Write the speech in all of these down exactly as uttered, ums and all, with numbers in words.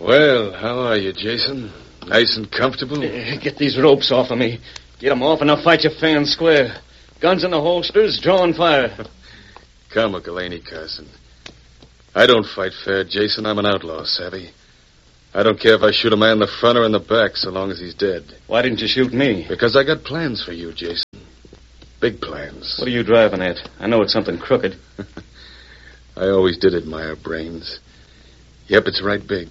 Well, how are you, Jason? Nice and comfortable? Uh, get these ropes off of me. Get them off and I'll fight you fair and square. Guns in the holsters, drawing fire. Come, Muckalany Carson. I don't fight fair, Jason. I'm an outlaw, savvy? I don't care if I shoot a man in the front or in the back, so long as he's dead. Why didn't you shoot me? Because I got plans for you, Jason. Big plans. What are you driving at? I know it's something crooked. I always did admire brains. Yep, it's right big.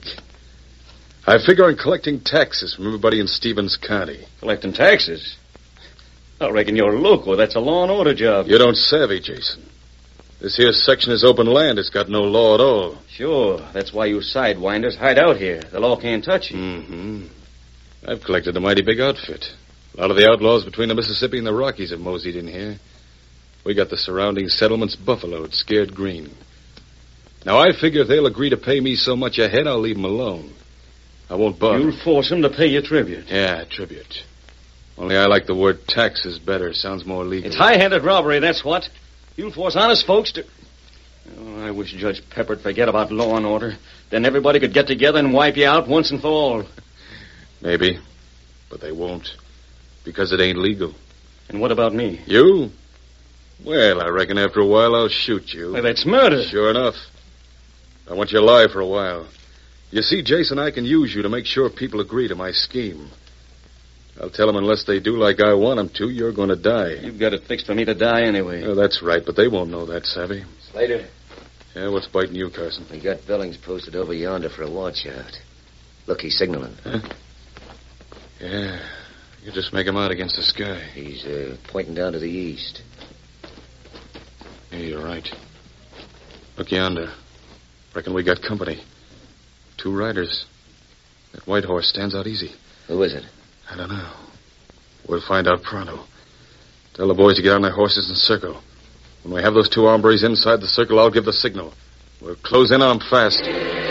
I figure on collecting taxes from everybody in Stevens County. Collecting taxes? I reckon you're loco. That's a law and order job. You don't savvy, Jason. This here section is open land. It's got no law at all. Sure. That's why you sidewinders hide out here. The law can't touch you. Mm-hmm. I've collected a mighty big outfit. A lot of the outlaws between the Mississippi and the Rockies have moseyed in here. We got the surrounding settlements buffaloed, scared green. Now, I figure if they'll agree to pay me so much a head, I'll leave them alone. I won't bother. You'll force them to pay you tribute. Yeah, tribute. Only I like the word taxes better. Sounds more legal. It's high-handed robbery, that's what. You'll force honest folks to... Oh, I wish Judge Pepper'd forget about law and order. Then everybody could get together and wipe you out once and for all. Maybe. But they won't. Because it ain't legal. And what about me? You? Well, I reckon after a while I'll shoot you. Well, that's murder. Sure enough. I want you alive for a while. You see, Jason, I can use you to make sure people agree to my scheme. I'll tell them unless they do like I want them to, you're going to die. You've got it fixed for me to die anyway. Oh, that's right, but they won't know that, savvy. Slater. Yeah, what's biting you, Carson? We got Billings posted over yonder for a watch out. Look, he's signaling. Huh? Yeah, you just make him out against the sky. He's uh, pointing down to the east. Yeah, you're right. Look yonder. Reckon we got company. Two riders. That white horse stands out easy. Who is it? I don't know. We'll find out pronto. Tell the boys to get on their horses and circle. When we have those two hombres inside the circle, I'll give the signal. We'll close in on them fast.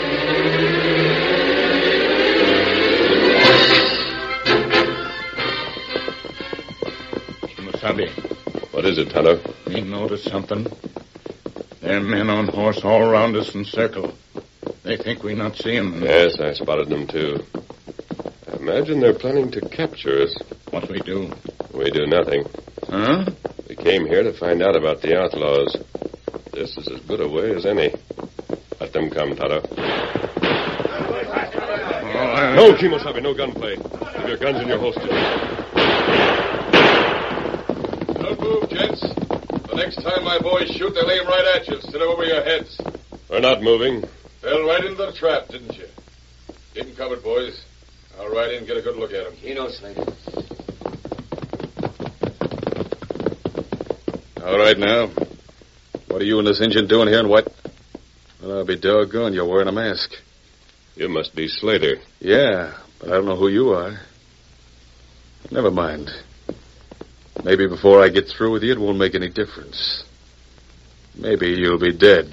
Kimasabi. What is it, Tonto? Me notice something. There are men on horse all around us in circle. They think we not see 'em. Yes, I spotted them, too. I imagine they're planning to capture us. What we do? We do nothing. Huh? We came here to find out about the outlaws. This is as good a way as any. Let them come, Tonto. Oh, I... No, Kimosabe, no gunplay. Leave your guns in your holsters. Don't move, gents. The next time my boys shoot, they'll aim right at you instead of over your heads. We're not moving. Fell right into the trap, didn't you? Keep them covered, boys. I'll ride in and get a good look at them. You know, Slater. All right, now. What are you and this Injun doing here, and what? Well, I'll be doggone, you're wearing a mask. You must be Slater. Yeah, but I don't know who you are. Never mind. Maybe before I get through with you, it won't make any difference. Maybe you'll be dead.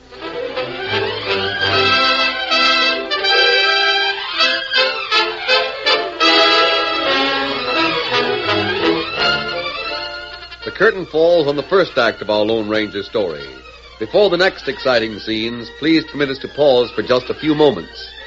The curtain falls on the first act of our Lone Ranger story. Before the next exciting scenes, please permit us to pause for just a few moments.